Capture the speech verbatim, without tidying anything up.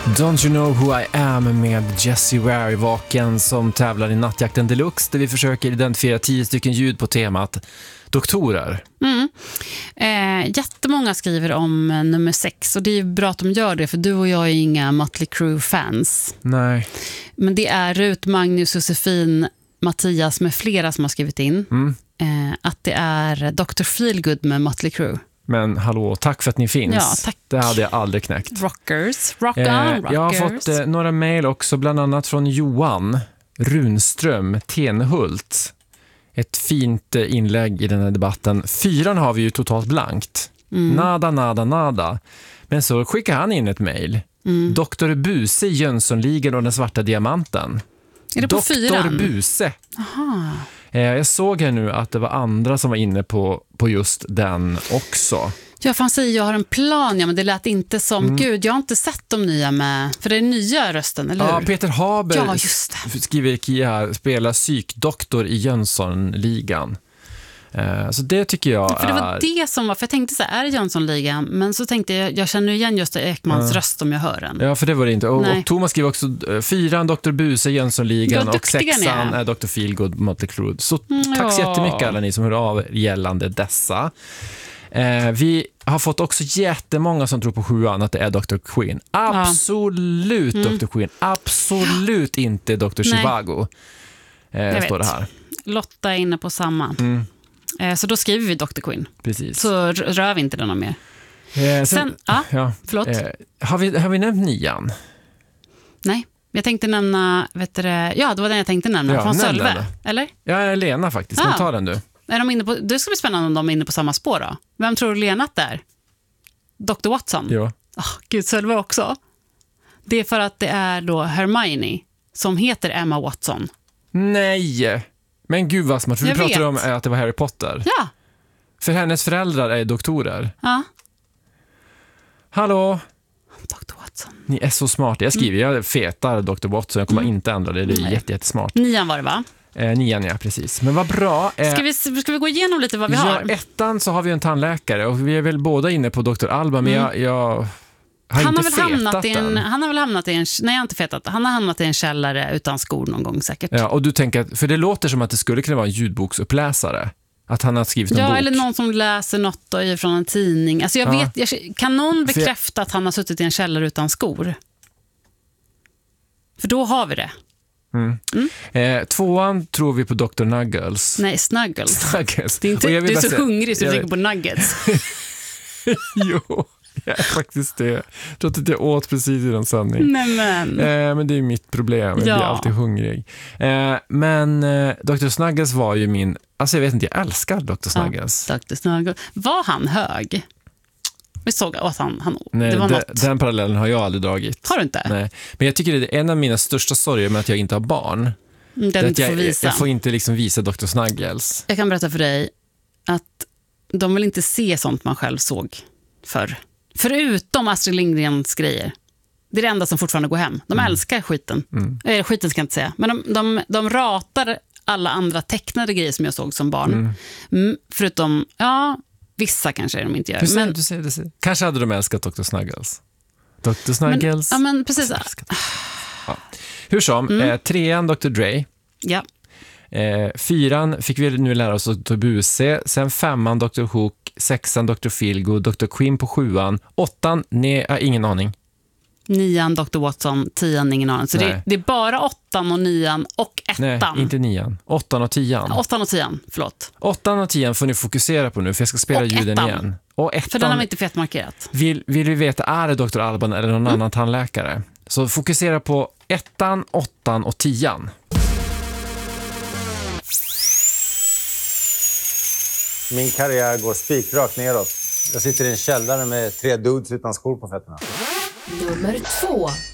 Don't you know who I am med Jessie Ware, vaken som tävlar i Nattjakten Deluxe, där vi försöker identifiera tio stycken ljud på temat doktorer. Mm. Eh, jättemånga skriver om eh, nummer sex, och det är ju bra att de gör det, för du och jag är inga Mötley Crüe-fans. Nej. Men det är Rut, Magnus, Josefin, Mattias med flera som har skrivit in Mm. eh, att det är doktor Feelgood med Mötley Crüe. Men hallå, tack för att ni finns. Ja, tack. Det hade jag aldrig knäckt. Rockers, rock on, Eh, rockers. jag har fått eh, några mejl också, bland annat från Johan Runström Tenhult. Ett fint eh, inlägg i den här debatten. Fyran har vi ju totalt blankt. Mm. Nada, nada, nada. Men så skickar han in ett mejl. Mm. doktor Buse, Jönssonligan och den svarta diamanten. Är det på doktor fyran? Buse. Aha. Eh, jag såg här nu att det var andra som var inne på, på just den också. Ja, fan säger jag har en plan, ja, men det lät inte som, mm. gud, jag har inte sett de nya med, för det är nya rösten, eller hur? Ja, Peter Haber ja, just det. skriver här, spelar psykdoktor i Jönssonligan. Eh, så det tycker jag för det var är... det som var, för jag tänkte så här, är det Jönssonligan? Men så tänkte jag, jag känner igen just Ekmans ja. röst om jag hör den. Ja, för det var det inte. Och, och Thomas skriver också uh, fyran, doktor Buse, Jönssonligan, och sexan är doktor Feelgood, Mötley Crüe. Så mm, tack så ja. jättemycket alla ni som hör av gällande dessa. Eh, vi har fått också jättemånga som tror på sjuan att det är doktor Queen. Absolut ja. mm. doktor Queen. Absolut inte doktor Zhivago. Eh, står det här. Lotta är inne på samma. Mm. Eh, så då skriver vi doktor Queen. Precis. Så rör vi inte den mer. Eh, sen, sen, ah, ja, förlåt. Eh, har, vi, har vi nämnt nian? Nej. Jag tänkte nämna, vet du, ja, det var den jag tänkte nämna, ja, från Sölve, eller? Ja, Lena faktiskt, ah. men ta den du. Är de inne på, det ska bli spännande om de är inne på samma spår då. Vem tror du Lena att det är? doktor Watson? Ja. Oh, gud, Sölve också. Det är för att det är då Hermione som heter Emma Watson. Nej, men gud vad smart. För vi pratade om att det var Harry Potter. Ja. För hennes föräldrar är doktorer. Ja. Hallå? doktor Watson. Ni är så smarta. Jag skriver, mm. jag fetar doktor Watson. Jag kommer mm. inte ändra det. Det är jätte, jättesmart. Nian var det, va? Eh, nian, ja, precis. Men vad bra. Eh, ska, vi, ska vi gå igenom lite vad vi ja, har? Ettan så har vi en tandläkare. Och vi är väl båda inne på doktor Alba. Men mm. jag, jag har han inte har väl hamnat i en, den. Han har väl hamnat i en... Nej, jag har inte fetat. Han har hamnat i en källare utan skor någon gång säkert. Ja, och du tänker att, för det låter som att det skulle kunna vara en ljudboksuppläsare. Att han har skrivit en ja, bok. Eller någon som läser något då från en tidning. Alltså jag ja. vet, jag, kan någon bekräfta jag... att han har suttit i en källare utan skor? För då har vi det. Mm. Mm. Eh, tvåan tror vi på doktor Nuggles. Nej, Snuggles. Snuggles. Det är inte, du är så se... hungrig så du jag... tänker på nuggets. Jo, jag är faktiskt det. Jag tror att jag åt precis i den sändning. Nej, men. Eh, men det är mitt problem. Jag ja. blir alltid hungrig. Eh, men eh, doktor Snuggles var ju min... Alltså jag vet inte, jag älskar doktor Snuggles. Ja, doktor Snuggles. Var han hög? Vi såg att han... han Nej, det var de, något. Den parallellen har jag aldrig dragit. Har du inte? Nej. Men jag tycker det är en av mina största sorger med att jag inte har barn. Den det inte jag, får visa. Jag får inte liksom visa doktor Snuggles. Jag kan berätta för dig att de vill inte se sånt man själv såg förr. Förutom Astrid Lindgrens grejer. Det är det enda som fortfarande går hem. De mm. älskar skiten. Mm. Äh, skiten ska jag inte säga. Men de, de, de ratar alla andra tecknade grejer som jag såg som barn. Mm. Mm, förutom, ja, vissa kanske de inte gör. Du ser, men, du ser, du ser. Kanske hade de älskat doktor Snuggles. doktor Snuggles. Men, ja, men precis. Ja. Hur som, mm. eh, trean doktor Dre. Ja. Eh, fyran fick vi nu lära oss doktor Buse. Sen femman doktor Hook. Sexan doktor Feelgood. doktor Queen på sjuan. Åttan, nej, jag har ingen aning. Nian doktor Watson. Tian, ingen aning. Så det, det är bara åttan och nian och ettan. Nej, inte nian. Åttan och tian. Ja, åttan och tian, förlåt. Åttan och tian får ni fokusera på nu, för jag ska spela och ljuden ettan. igen. Och ettan, för den har vi inte fetmarkerat. Vill, vill vi veta, är det doktor Alban eller någon mm. annan tandläkare? Så fokusera på ettan, åttan och tian. Min karriär går spikrakt neråt. Jag sitter i en källare med tre dudes utan skor på fötterna. Nummer två.